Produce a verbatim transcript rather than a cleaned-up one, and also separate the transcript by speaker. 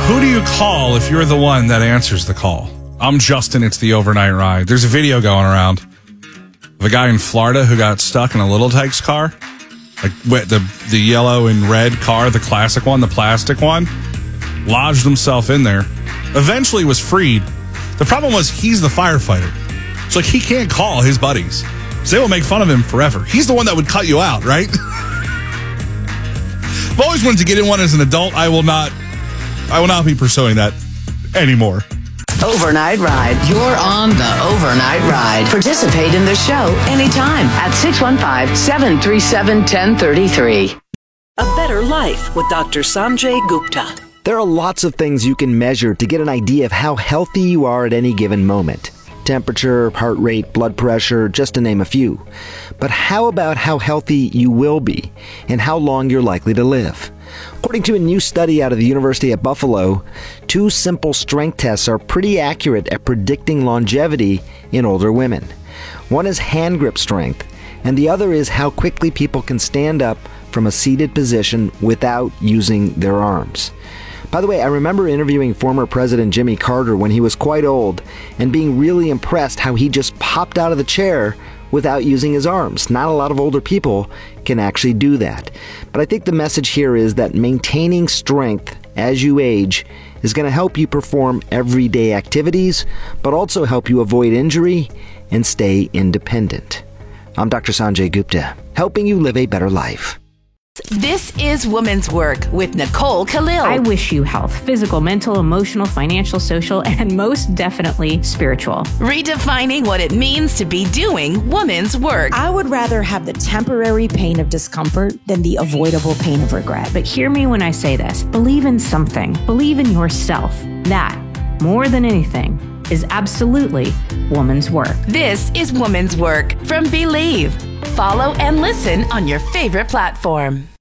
Speaker 1: Who do you call if you're the one that answers the call? I'm Justin. It's the overnight ride. There's a video going around of a guy in Florida who got stuck in a Little Tikes car. Like the, the yellow and red car, the classic one, the plastic one. Lodged himself in there. Eventually was freed. The problem was he's the firefighter. So like he can't call his buddies. So they will make fun of him forever. He's the one that would cut you out, right? I've always wanted to get in one as an adult. I will not I will not be pursuing that anymore.
Speaker 2: Overnight Ride. You're on the Overnight Ride. Participate in the show anytime at six one five, seven three seven, one zero three three.
Speaker 3: A Better Life with Doctor Sanjay Gupta.
Speaker 4: There are lots of things you can measure to get an idea of how healthy you are at any given moment. Temperature, heart rate, blood pressure, just to name a few. But how about how healthy you will be and how long you're likely to live? According to a new study out of the University at Buffalo, two simple strength tests are pretty accurate at predicting longevity in older women. One is hand grip strength, and the other is how quickly people can stand up from a seated position without using their arms. By the way, I remember interviewing former President Jimmy Carter when he was quite old and being really impressed how he just popped out of the chair without using his arms. Not a lot of older people can actually do that. But I think the message here is that maintaining strength as you age is going to help you perform everyday activities, but also help you avoid injury and stay independent. I'm Doctor Sanjay Gupta, helping you live a better life.
Speaker 5: This is Women's Work with Nicole Khalil.
Speaker 6: I wish you health, physical, mental, emotional, financial, social, and most definitely spiritual.
Speaker 5: Redefining what it means to be doing women's work.
Speaker 7: I would rather have the temporary pain of discomfort than the avoidable pain of regret.
Speaker 6: But hear me when I say this. Believe in something. Believe in yourself. That, more than anything, is absolutely woman's work.
Speaker 5: This is Women's Work from Believe. Follow and listen on your favorite platform.